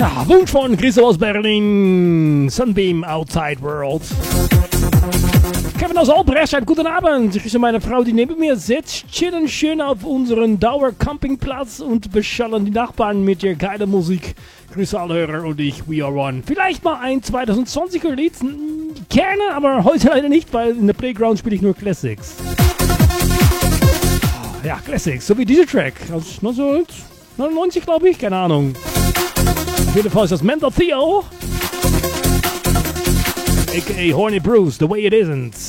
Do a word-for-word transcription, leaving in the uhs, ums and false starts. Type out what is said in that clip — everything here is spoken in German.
Ja, Wunsch von Chris aus Berlin. Sunbeam Outside World. Kevin aus Albrecht schreibt, guten Abend. Ich grüße meine Frau, die neben mir sitzt. Chillen schön auf unseren Dauer-Campingplatz und beschallen die Nachbarn mit der geilen Musik. Grüße alle Hörer und ich, We Are One. Vielleicht mal ein zwanzig zwanziger Lied. Gerne, aber heute leider nicht, weil in der Playground spiele ich nur Classics. Ja, Classics, so wie dieser Track aus neunzehnhundertneunundneunzig, glaube ich, keine Ahnung. Auf jeden Fall ist das Mental Theo, aka Horny Bruce, The Way It Isn't.